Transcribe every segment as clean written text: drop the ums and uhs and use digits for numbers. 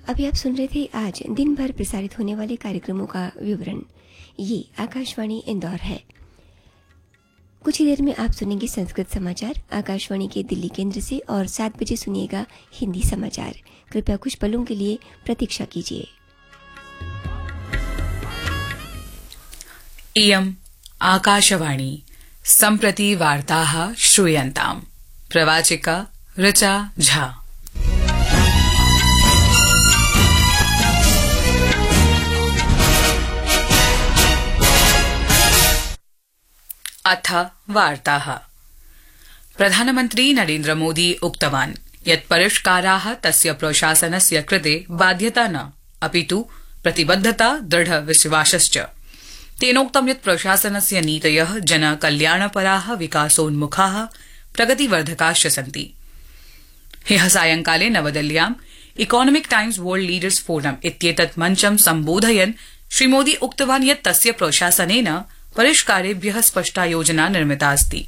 अभी आप सुन रहे थे आज दिन भर प्रसारित होने वाले कार्यक्रमों का विवरण। ये आकाशवाणी इंदौर है। कुछ ही देर में आप सुनेंगे संस्कृत समाचार आकाशवाणी के दिल्ली केंद्र से और 7 बजे सुनिएगा हिंदी समाचार। कृपया कुछ पलों के लिए प्रतीक्षा कीजिए। इयम् आकाशवाणी सम्प्रति वार्ताः श्रूयन्ताम्। प्रवाचिका ऋचा झा। अथ वार्ताः। प्रधानमन्त्री नरेन्द्र मोदी उक्तवान् यत् परिष्काराः तस्य प्रशासनस्य कृते बाध्यता न अपितु प्रतिबद्धता दृढ विश्वासश्च। तेनोक्तं यत् प्रशासनस्य नीतयः जनकल्याणपराः विकासोन्मुखाः प्रगतिवर्धकाश्च सन्ति। ह्यः सायंकाले नवदिल्ल्याम् economic times world leaders forum इत्येतत् मञ्चं सम्बोधयन् श्रीमोदी उक्तवान् यत् तस्य प्रशासनेन परिष्कारेभ्यः स्पष्टा योजना निर्मिता अस्ति,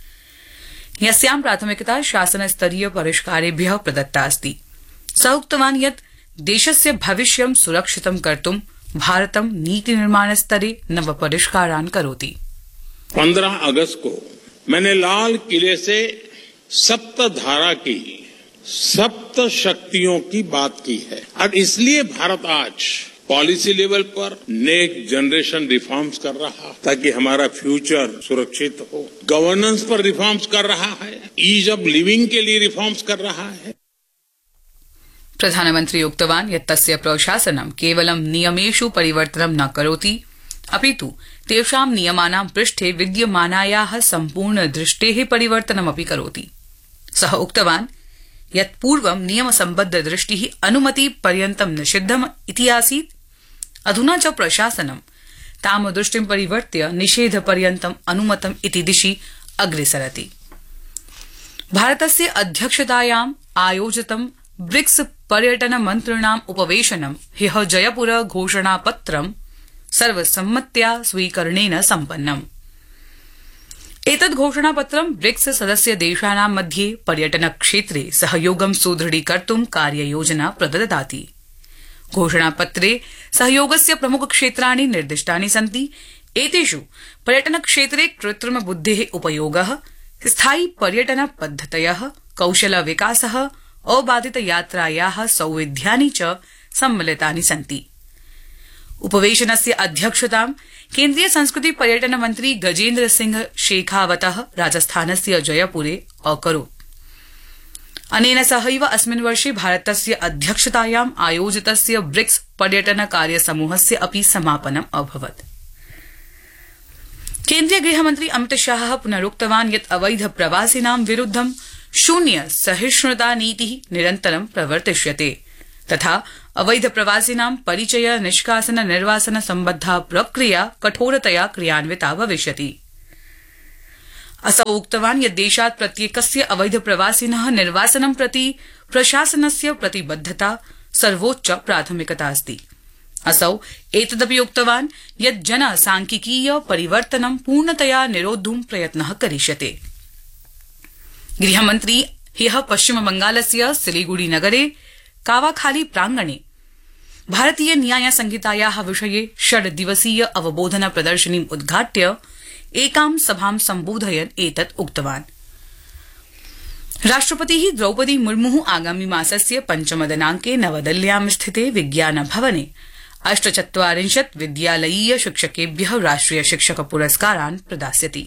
यस्यां प्राथमिकता शासनस्तरीय परिष्कारेभ्यः प्रदत्ता अस्ति। सः उक्तवान् यत् देशस्य भविष्यं सुरक्षितं कर्तुं भारतं नीति निर्माण स्तरे नव परिष्कारान् करोति। 15 अगस्त को मैंने लाल किले से सप्तधारा की 7 शक्तियों की बात की है और इसलिए भारत आज पॉलिसी लेवल पर नेक्स्ट जनरेशन रिफॉर्म्स कर रहा है ताकि हमारा फ्यूचर सुरक्षित हो। गवर्नेंस पर रिफॉर्म्स कर रहा है, ईज ऑफ लिविंग के लिए रिफॉर्म्स कर रहा है। प्रधानमन्त्री उक्तवान् यत् तस्य प्रशासनं केवलं नियमेषु परिवर्तनं न करोति अपितु तेषां नियमानां पृष्ठे विद्यमानायाः सम्पूर्ण दृष्टेः परिवर्तनमपि करोति। सः उक्तवान् यत् पूर्वं नियमसम्बद्ध दृष्टिः अनुमति पर्यन्तं निषिद्धम् इति आसीत्, अधुना च प्रशासनं तां दृष्टिं परिवर्त्य निषेध पर्यन्तम् अनुमतम् इति दिशि अग्रेसरति। भारतस्य अध्यक्षतायाम् आयोजितं ब्रिक्स पर्यटन मन्त्रिणाम् उपवेशनं ह्यः जयपुर घोषणापत्रं सर्वसम्मत्या स्वीकरणेन सम्पन्नम्। एतद् घोषणापत्रं ब्रिक्स सदस्य देशानां मध्ये पर्यटन क्षेत्रे सहयोगं सुदृढीकर्तुं कार्ययोजना प्रददाति। घोषणापत्रे सहयोगस्य प्रमुख क्षेत्राणि निर्दिष्टानि सन्ति। एतेषु पर्यटन क्षेत्रे कृत्रिम बुद्धेः उपयोगः, स्थायी पर्यटन पद्धतयः, कौशल विकासः, अबाधित यात्रायाः सौविध्यानि च सम्मिलितानि सन्ति। उपवेशनस्य अध्यक्षतां केन्द्रीय संस्कृति पर्यटन मन्त्री गजेन्द्र सिंह शेखावतः राजस्थानस्य जयपुरे अकरोत्। अनेन सहैव अस्मिन् वर्षे भारतस्य अध्यक्षतायाम् आयोजितस्य ब्रिक्स पर्यटन कार्यसमूहस्य अपि समापनम् अभवत्। केन्द्रीय गृहमन्त्री अमित शाहः पुनरुक्तवान् यत् अवैध प्रवासिनां विरुद्धं शून्य सहिष्णुता नीतिः निरन्तरं प्रवर्तिष्यते तथा अवैध प्रवासिनां परिचय निष्कासन निर्वासन सम्बद्धा प्रक्रिया कठोरतया क्रियान्विता भविष्यति। असौ उक्तवान् यत् देशात् प्रत्येकस्य अवैध प्रवासिनः निर्वासनं प्रति प्रशासनस्य प्रतिबद्धता सर्वोच्च प्राथमिकता अस्ति। असौ एतदपि उक्तवान् यत् जनसांख्यिकीय परिवर्तनं पूर्णतया निरोद्धुं प्रयत्नः करिष्यते। गृहमन्त्री ह्यः पश्चिमबंगालस्य सिलीगुड़ी नगरे कावाखाली प्रांगणे भारतीय न्याय संहितायाः विषये 6 दिवसीय अवबोधन प्रदर्शनीम् उद्घाट्य एकां सभां सम्बोधयन् एतत् उक्तवान्। राष्ट्रपतिः द्रौपदी मुर्मुः आगामि मासस्य 5 दिनाङ्के नवदिल्ल्यां स्थिते विज्ञान भवने 48 विद्यालयीय शिक्षकेभ्यः राष्ट्रिय शिक्षक पुरस्कारान् प्रदास्यति।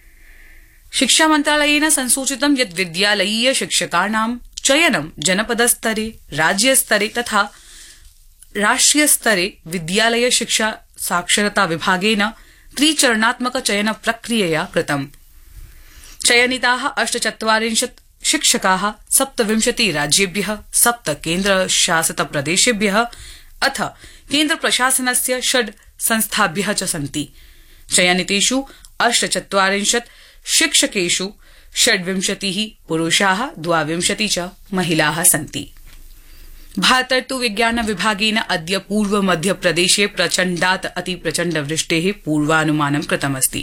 शिक्षा मन्त्रालयेन संसूचितं यत् विद्यालयीय शिक्षकाणां चयनं जनपदस्तरे, राज्यस्तरे तथा राष्ट्रियस्तरे विद्यालय शिक्षा साक्षरता विभागेन 3-चरणात्मक चयन प्रक्रियया कृतम्। चयनिताः 48 शिक्षकाः 27 राज्येभ्यः, 7 केन्द्रशासित प्रदेशेभ्यः अथ केन्द्र प्रशासनस्य 6 संस्थाभ्यः च सन्ति। चयनितेषु 48 शिक्षकेषु 26 पुरुषाः, 22 च महिलाः सन्ति। भारतर्तु विज्ञान विभागेन अद्य पूर्व मध्य प्रदेशे प्रचण्डात् अति प्रचण्ड वृष्टेः पूर्वानुमानं कृतमस्ति।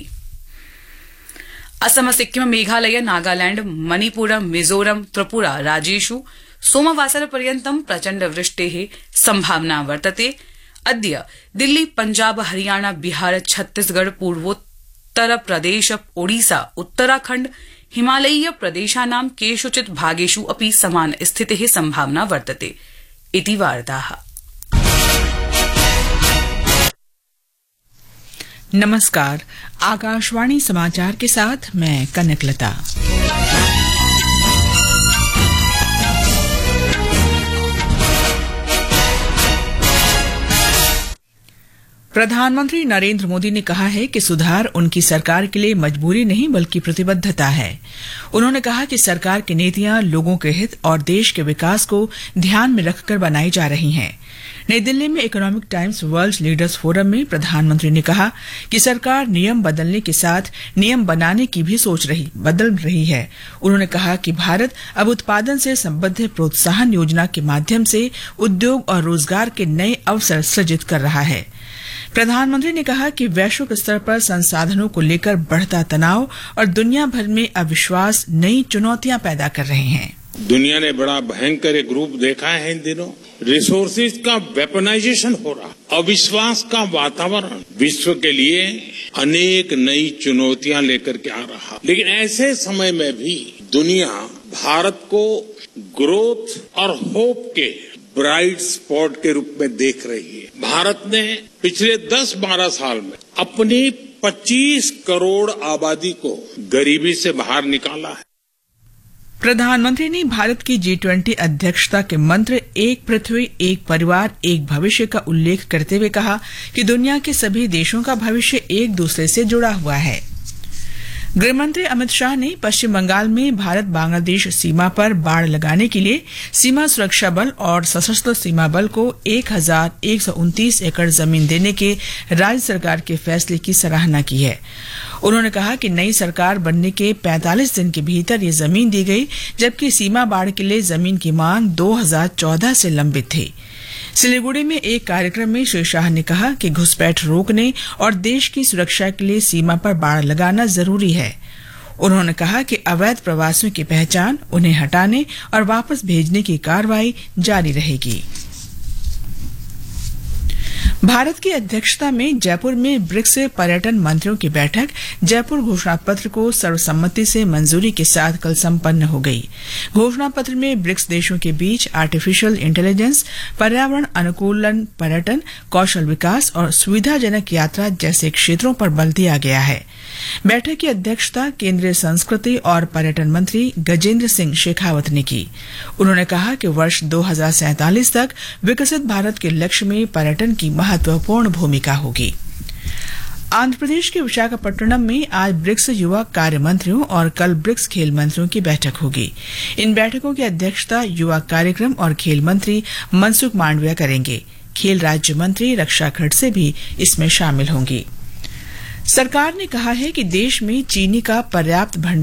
असम, सिक्किम, मेघालय, नागालैंड, मणिपुर, मिजोरम, त्रिपुरा राज्येषु सोमवासरपर्यन्तं प्रचण्ड वृष्टेः संभावना वर्तते। अद्य दिल्ली, पंजाब, हरियाणा, बिहार, छत्तीसगढ़, पूर्वोत्तर प्रदेश, ओडिशा, उत्तराखण्ड, हिमालयीय प्रदेशानां केषुचित् भागेषु अपि समान स्थितेः संभावना वर्तते इति वार्ताः। नमस्कार, आकाशवाणी समाचार के साथ मैं कनकलता। प्रधानमंत्री नरेंद्र मोदी ने कहा है कि सुधार उनकी सरकार के लिए मजबूरी नहीं बल्कि प्रतिबद्धता है। उन्होंने कहा कि सरकार की नीतियां लोगों के हित और देश के विकास को ध्यान में रखकर बनाई जा रही हैं। नई दिल्ली में economic times world leaders forum में प्रधानमंत्री ने कहा कि सरकार नियम बदलने के साथ नियम बनाने की भी बदल रही है। उन्होंने कहा कि भारत अब उत्पादन से संबद्ध प्रोत्साहन योजना के माध्यम से उद्योग और रोजगार के नए अवसर सृजित कर रहा है। प्रधानमंत्री ने कहा कि वैश्विक स्तर पर संसाधनों को लेकर बढ़ता तनाव और दुनिया भर में अविश्वास नई चुनौतियां पैदा कर रहे हैं। दुनिया ने बड़ा भयंकर एक रूप देखा है इन दिनों। रिसोर्सेज का वेपनाइजेशन हो रहा, अविश्वास का वातावरण विश्व के लिए अनेक नई चुनौतियां लेकर के आ रहा। लेकिन ऐसे समय में भी दुनिया भारत को ग्रोथ और होप के ब्राइट स्पॉट के रूप में देख रही है। भारत ने पिछले 10-12 साल में अपनी 25 करोड़ आबादी को गरीबी से बाहर निकाला है। प्रधानमंत्री ने भारत की G20 अध्यक्षता के मंत्र एक पृथ्वी, एक परिवार, एक भविष्य का उल्लेख करते हुए कहा कि दुनिया के सभी देशों का भविष्य एक दूसरे से जुड़ा हुआ है। गृहमंत्री अमित शाह ने पश्चिम बंगाल में भारत बांग्लादेश सीमा पर बाड़ लगाने के लिए सीमा सुरक्षा बल और सशस्त्र सीमा बल को 1129 एकड़ जमीन देने के राज्य सरकार के फैसले की सराहना की है। उन्होंने कहा कि नई सरकार बनने के 45 दिन के भीतर ये जमीन दी गई, जबकि सीमा बाड़ के लिए जमीन की मांग 2014 से लंबित थी। सिलीगुड़ी में एक कार्यक्रम में श्री शाह ने कहा कि घुसपैठ रोकने और देश की सुरक्षा के लिए सीमा पर बाड़ लगाना जरूरी है। उन्होंने कहा कि अवैध प्रवासियों की पहचान, उन्हें हटाने और वापस भेजने की कार्रवाई जारी रहेगी। भारत की अध्यक्षता में जयपुर में ब्रिक्स पर्यटन मंत्रियों की बैठक जयपुर घोषणा पत्र को सर्वसम्मति से मंजूरी के साथ कल संपन्न हो गई। घोषणा पत्र में ब्रिक्स देशों के बीच आर्टिफिशियल इंटेलिजेंस, पर्यावरण अनुकूलन पर्यटन, कौशल विकास और सुविधाजनक यात्रा जैसे क्षेत्रों पर बल दिया गया है। बैठक की अध्यक्षता केंद्रीय संस्कृति और पर्यटन मंत्री गजेंद्र सिंह शेखावत ने की। उन्होंने कहा कि वर्ष 2047 तक विकसित भारत के लक्ष्य में पर्यटन की महत्वपूर्ण भूमिका होगी। आंध्र प्रदेश के विशाखापट्टनम में आज ब्रिक्स युवा कार्य मंत्रियों और कल ब्रिक्स खेल मंत्रियों की बैठक होगी। इन बैठकों की अध्यक्षता युवा कार्यक्रम और खेल मंत्री मनसुख मांडविया करेंगे। खेल राज्य मंत्री रक्षा खड़से भी इसमें शामिल होंगी। सरकार ने कहा है कि देश में चीनी का पर्याप्त